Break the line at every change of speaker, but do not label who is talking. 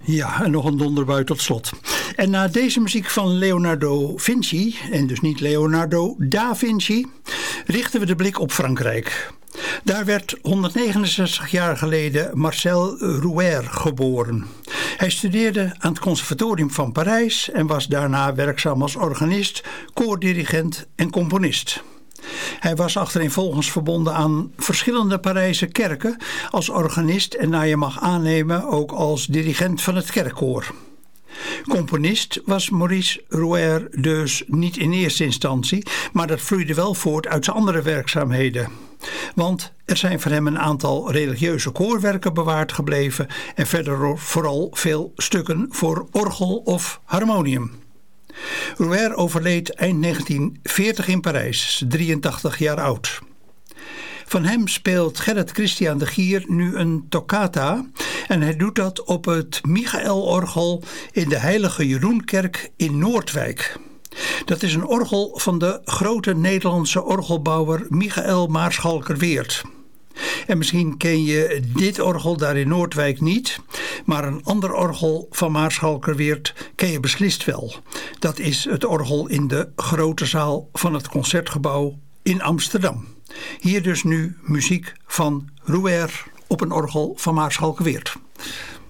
Ja, en nog een donderbui tot slot. En na deze muziek van Leonardo Vinci, en dus niet Leonardo da Vinci, richten we de blik op Frankrijk. Daar werd 169 jaar geleden Marcel Rouher geboren. Hij studeerde aan het Conservatorium van Parijs en was daarna werkzaam als organist, koordirigent en componist. Hij was achtereenvolgens verbonden aan verschillende Parijse kerken als organist en naar je mag aannemen ook als dirigent van het kerkkoor. Componist was Maurice Rouher dus niet in eerste instantie, maar dat vloeide wel voort uit zijn andere werkzaamheden. Want er zijn van hem een aantal religieuze koorwerken bewaard gebleven en verder vooral veel stukken voor orgel of harmonium. Rouher overleed eind 1940 in Parijs, 83 jaar oud. Van hem speelt Gerrit Christian de Gier nu een toccata en hij doet dat op het Michaelorgel in de Heilige Jeroenkerk in Noordwijk. Dat is een orgel van de grote Nederlandse orgelbouwer Michael Maarschalker-Weert. En misschien ken je dit orgel daar in Noordwijk niet, maar een ander orgel van Maarschalker-Weert ken je beslist wel. Dat is het orgel in de grote zaal van het Concertgebouw in Amsterdam. Hier dus nu muziek van Rouher op een orgel van Maarschalker-Weert.